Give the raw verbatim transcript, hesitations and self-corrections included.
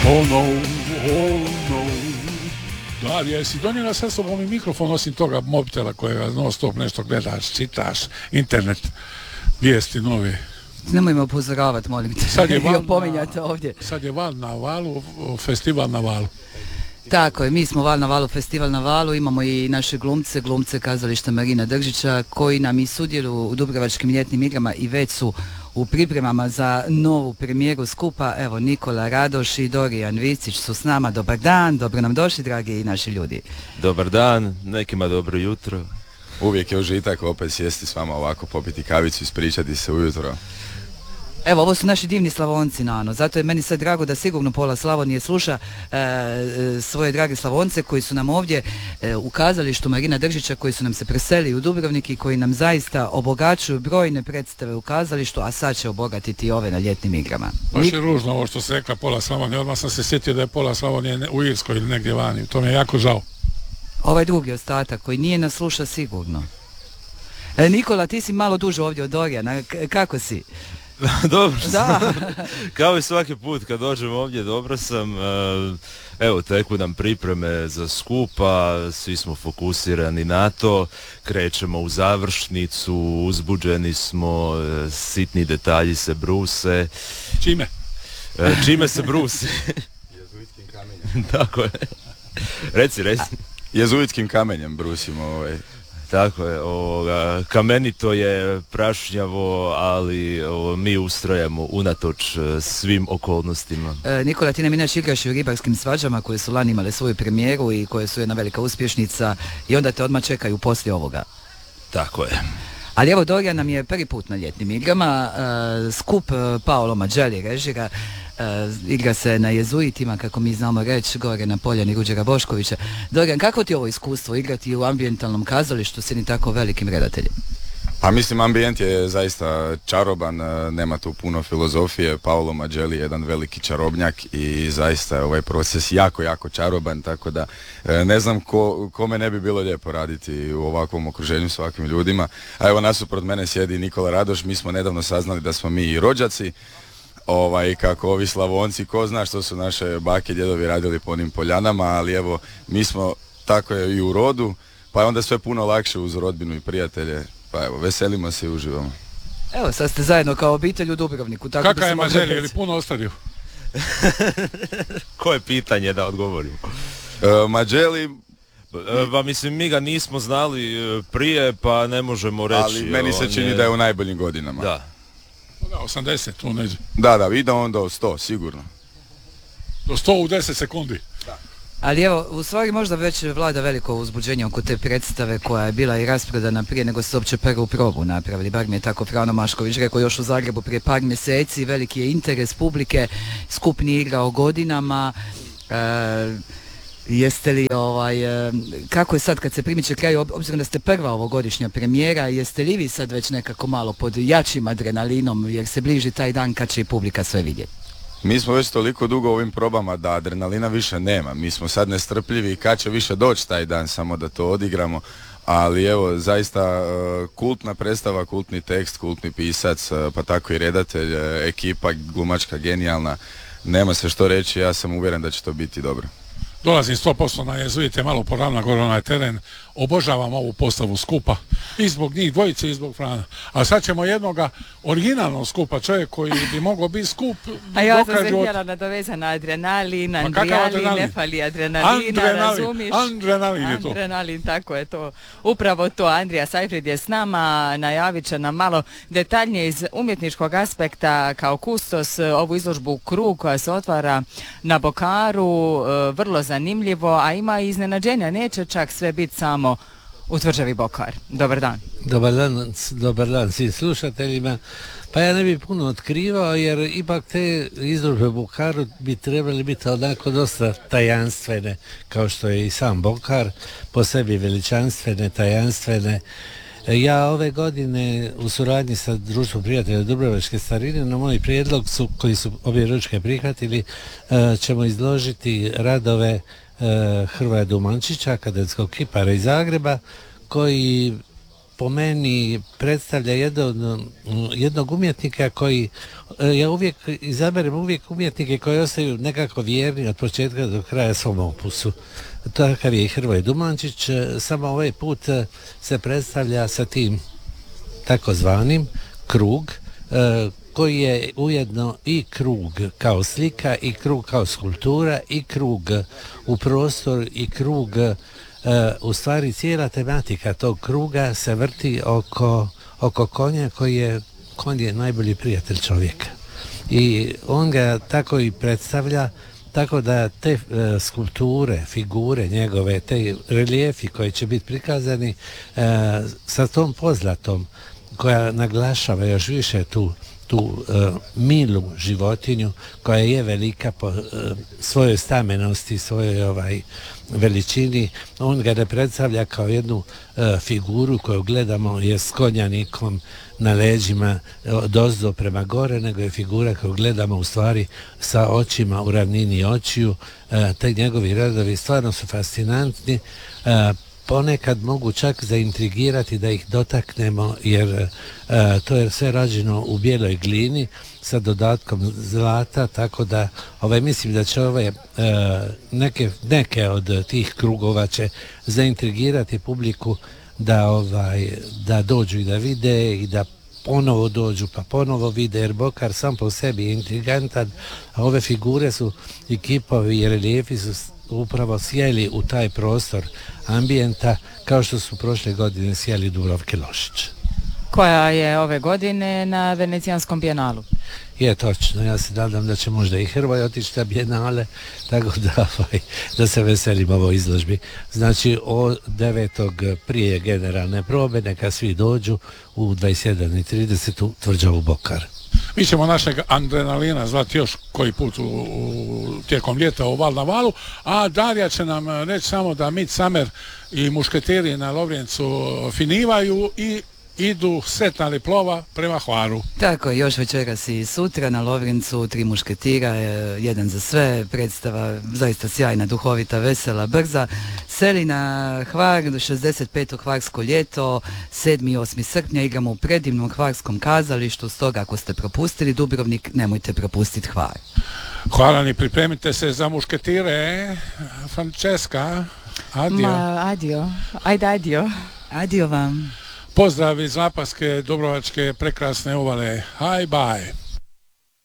Oh no, oh no. Darija, jesi donijela sa sobom i mikrofon osim toga mobitela kojega non stop nešto gledaš, čitaš, internet, vijesti nove? Nemojmo upozoravati, molim te. Sad je val na, ovdje. Sad je val na valu, festival na valu. Tako je, mi smo Val na valu, festival na valu, imamo i naše glumce, glumce kazališta Marina Držića koji nam i sudjeluju u Dubrovačkim ljetnim igrama i već su u pripremama za novu premijeru skupa. Evo, Nikola Radoš i Dorijan Vicić su s nama. Dobar dan, dobro nam došli, dragi naši ljudi. Dobar dan, nekima dobro jutro. Uvijek je užitak opet sjesti s vama ovako, popiti kavicu, ispričati se ujutro. Evo, ovo su naši divni Slavonci, Nano, zato je meni sad drago da sigurno pola Slavonije sluša e, e, svoje drage Slavonce koji su nam ovdje e, u kazalištu Marina Držića, koji su nam se preseli u Dubrovnik i koji nam zaista obogaćuju brojne predstave u kazalištu, a sad će obogatiti ove na ljetnim igrama. Baš je ružno ovo što se rekla pola Slavonije, odmah sam se sjetio da je pola Slavonije u Irskoj ili negdje vani, to mi je jako žao. Ovaj drugi ostatak koji nije nas sluša sigurno. E, Nikola, ti si malo duže ovdje od Dorijana, K- kako si? Dobro da. sam. Kao i svaki put kad dođem ovdje, dobro sam. Evo, teku nam pripreme za skupa, svi smo fokusirani na to, krećemo u završnicu, uzbuđeni smo, sitni detalji se bruse. Čime? Čime se brusi? Jezuitskim kamenjem. Tako je. Reci, reci. Jezuitskim kamenjem brusimo ovaj. Tako je, ovoga, kamenito je, prašnjavo, ali ovo, mi ustrajemo unatoč svim okolnostima. E, Nikola, ti nam inače igraš u Ribarskim svađama koje su lani imale svoju premijeru i koje su jedna velika uspješnica i onda te odmah čekaju poslije ovoga. Tako je. Ali evo, Dorijan nam je prvi put na ljetnim igrama, e, skup Paolo Maggielli režira, e, igra se na jezuitima, kako mi znamo reći, gore na Poljani Ruđera Boškovića. Dorijan, kako ti je ovo iskustvo igrati u ambijentalnom kazalištu s jednim tako velikim redateljem? Pa mislim, ambijent je zaista čaroban, nema tu puno filozofije. Paolo Maggielli je jedan veliki čarobnjak i zaista je ovaj proces jako, jako čaroban, tako da ne znam ko, kome ne bi bilo lijepo raditi u ovakvom okruženju s ovakvim ljudima. A evo, nasuprot mene sjedi Nikola Radoš, mi smo nedavno saznali da smo mi i rođaci, ovaj, kako ovi Slavonci, ko zna što su naše bake i djedovi radili po onim poljanama, ali evo, mi smo tako je i u rodu, pa je onda sve puno lakše uz rodbinu i prijatelje. Pa evo, veselimo se i uživamo. Evo, sad ste zajedno kao obitelj u Dubrovniku. Tako Kaka je Maggielli, je li puno ostavio? Koje pitanje da odgovorim? Uh, Maggielli... E, pa mislim, mi ga nismo znali prije, pa ne možemo reći. Ali meni se čini je... da je u najboljim godinama. Da. Da, osamdeset, tu neđe. Da, da, ide on do sto, sigurno. Do sto u deset sekundi. Da. Ali evo, u stvari možda već vlada veliko uzbuđenje oko te predstave koja je bila i rasprodana prije nego se uopće prvu probu napravili. Bar mi je tako Frano Mašković rekao još u Zagrebu prije par mjeseci. Veliki je interes publike, skup nije igrao godinama. E, jeste li, ovaj, e, kako je sad kad se primiče kraju, obzirom da ste prva ovogodišnja premijera, jeste li vi sad već nekako malo pod jačim adrenalinom jer se bliži taj dan kad će i publika sve vidjeti? Mi smo već toliko dugo u ovim probama da adrenalina više nema. Mi smo sad nestrpljivi kad će više doći taj dan samo da to odigramo. Ali evo, zaista uh, kultna predstava, kultni tekst, kultni pisac, uh, pa tako i redatelj, uh, ekipa glumačka genijalna. Nema se što reći, ja sam uvjeren da će to biti dobro. Dolazim sto posto na jezuite, malo poravna gore onaj teren, obožavam ovu postavu skupa i zbog njih dvojice i zbog Frana. A sad ćemo jednoga originalnog skupa, čovjek koji bi mogao biti skup. A ja sam se htjela nadovezati na adrenalin, andrijalin, ne fali adrenalina, razumiš? Adrenalin je to. Adrenalin, tako je to. Upravo to, Andrija Seiffried je s nama, najavit će nam malo detaljnije iz umjetničkog aspekta kao kustos ovu izložbu Krug koja se otvara na Bokaru, vrlo zanimljivo, a ima i iznenađenja, neće čak sve biti samo u tvrđavi Bokar. Dobar dan. Dobar dan, dobar dan svim slušateljima. Pa ja ne bih puno otkrivao jer ipak te izložbe u Bokaru bi trebali biti onako dosta tajanstvene, kao što je i sam Bokar, po sebi veličanstvene, tajanstvene. Ja ove godine u suradnji sa Društvom prijatelja Dubrovačke starine na moj prijedlog su, koji su obje ručke prihvatili, ćemo izložiti radove Hrvoja Dumančića, akademskog kipara iz Zagreba, koji po meni predstavlja jednog, jednog umjetnika koji, ja uvijek izaberem uvijek umjetnike koji ostaju nekako vjerni od početka do kraja svom opusu. Takav je i Hrvoje Dumančić, samo ovaj put se predstavlja sa tim takozvanim krug, koji je ujedno i krug kao slika, i krug kao skulptura, i krug u prostor, i krug, u stvari cijela tematika tog kruga se vrti oko, oko konja koji je, konj je najbolji prijatelj čovjeka. I on ga tako i predstavlja, tako da te e, skulpture, figure njegove, te relijefi koji će biti prikazani e, sa tom pozlatom koja naglašava još više tu tu uh, milu životinju koja je velika po uh, svojoj stamenosti, svojoj ovaj veličini. On ga ne predstavlja kao jednu uh, figuru koju gledamo je s konjanikom na leđima dozdo prema gore, nego je figura koju gledamo u stvari sa očima u ravnini očiju. Uh, te njegovi radovi stvarno su fascinantni. Uh, ponekad mogu čak zaintrigirati da ih dotaknemo, jer e, to je sve rađeno u bijeloj glini sa dodatkom zlata, tako da ovaj, mislim da će ove e, neke, neke od tih krugova će zaintrigirati publiku da, ovaj, da dođu i da vide i da ponovo dođu pa ponovo vide, jer Bokar sam po sebi je intrigantan, a ove figure su i kipovi i relijefi su upravo sjeli u taj prostor ambijenta kao što su prošle godine sjeli Dubrovke Lošić. Koja je ove godine na Venecijanskom bijenalu. Je točno, ja se nadam da će možda i Hrvoj otići na bijenale, tako da, ovaj, da se veselim ovoj izložbi. Znači od devetog prije generalne probe neka svi dođu u dvadeset jedan i trideset u tvrđavu Bokar. Mi ćemo našeg adrenalina zvati još koji put u, u, tijekom ljeta u Val na Valu, a Darija će nam reći samo da Midsummer i mušketeri na Lovrijencu finivaju i idu setali plova prema Hvaru. Tako, još večeras i sutra na Lovrincu tri mušketira, jedan za sve, predstava zaista sjajna, duhovita, vesela, brza. Seli na Hvar, šezdeset peto Hvarsko ljeto, sedmi i osmi srpnja igramo u predivnom hvarskom kazalištu, stoga ako ste propustili Dubrovnik, nemojte propustiti Hvar. Hvala, pripremite se za mušketire, Francesca, adio. Ma, adio, ajde adio. Adio vam. Pozdrav iz Lapaske, Dubrovačke, prekrasne uvale. Hi, bye.